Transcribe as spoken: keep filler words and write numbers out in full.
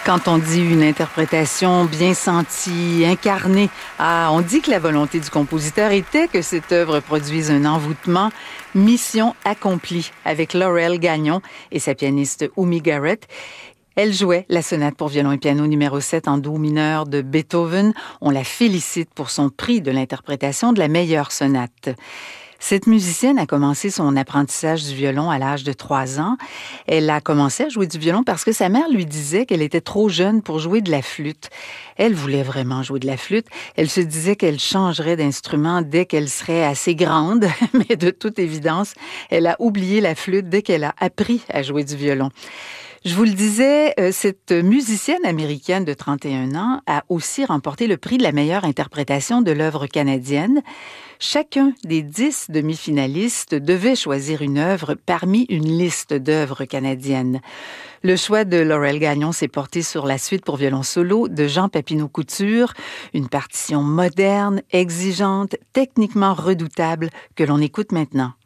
Quand on dit une interprétation bien sentie, incarnée, ah, on dit que la volonté du compositeur était que cette œuvre produise un envoûtement. Mission accomplie avec Laurel Gagnon et sa pianiste Oumi Garrett. Elle jouait la sonate pour violon et piano numéro sept en do mineur de Beethoven. On la félicite pour son prix de l'interprétation de la meilleure sonate. Cette musicienne a commencé son apprentissage du violon à l'âge de trois ans. Elle a commencé à jouer du violon parce que sa mère lui disait qu'elle était trop jeune pour jouer de la flûte. Elle voulait vraiment jouer de la flûte. Elle se disait qu'elle changerait d'instrument dès qu'elle serait assez grande, mais de toute évidence, elle a oublié la flûte dès qu'elle a appris à jouer du violon. Je vous le disais, cette musicienne américaine de trente et un ans a aussi remporté le prix de la meilleure interprétation de l'œuvre canadienne. Chacun des dix demi-finalistes devait choisir une œuvre parmi une liste d'œuvres canadiennes. Le choix de Laurel Gagnon s'est porté sur la suite pour violon solo de Jean Papineau-Couture, une partition moderne, exigeante, techniquement redoutable que l'on écoute maintenant.